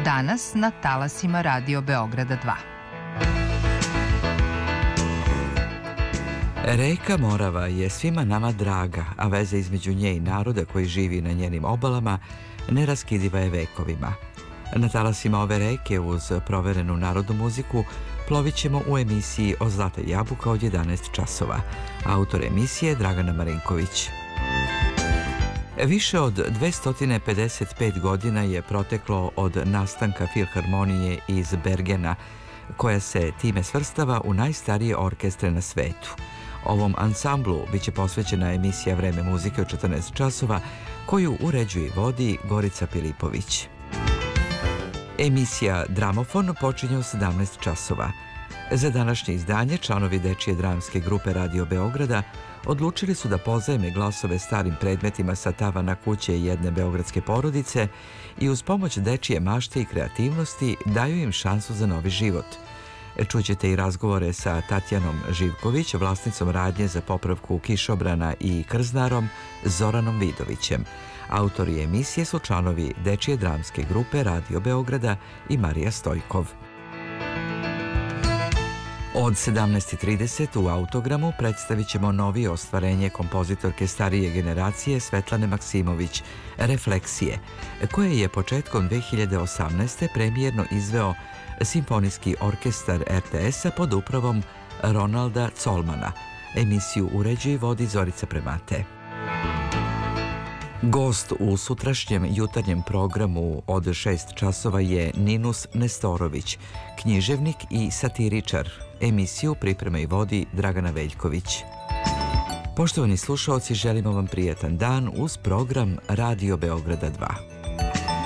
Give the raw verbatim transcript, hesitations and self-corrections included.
Danas na talasima Radio Beograda dva. Reka Morava je svima nama draga, a veza između nje i naroda koji živi na njenim obalama neraskidiva je vekovima. Na talasima ove reke uz proverenu narodnu muziku plovit ćemo u emisiji o Zlata jabuka od jedanaest časova. Autor emisije Dragana Marinković. Više od dvesta pedeset pet godina je proteklo od nastanka Filharmonije iz Bergena, koja se time svrstava u najstarije orkestre na svetu. Ovom ansamblu biće posvećena emisija Vreme muzike od četrnaest časova, koju uređuje i vodi Gorica Pilipović. Emisija Dramofon počinje u sedamnaest časova. Za današnje izdanje članovi dečije dramske grupe Radio Beograda odlučili su da pozajme glasove starim predmetima sa tavana kuće jedne beogradske porodice i uz pomoć dečije mašte i kreativnosti daju im šansu za novi život. Čućete i razgovore sa Tatjanom Živković, vlasnicom radnje za popravku kišobrana i krznarom Zoranom Vidovićem. Autori emisije su članovi dečije dramske grupe Radio Beograda i Marija Stojkov. Od sedamnaest trideset u Autogramu predstavit ćemo novije ostvarenje kompozitorke starije generacije Svetlane Maksimović, Refleksije, koje je početkom dve hiljade osamnaeste premijerno izveo Simfonijski orkestar er te esa pod upravom Ronalda Colmana. Emisiju uređuje i vodi Zorica Premate. Gost u sutrašnjem jutarnjem programu od šest časova je Ninus Nestorović, književnik i satiričar. Emisiju priprema i vodi Dragana Veljković. Poštovani slušaoci, želimo vam prijatan dan uz program Radio Beograda dva.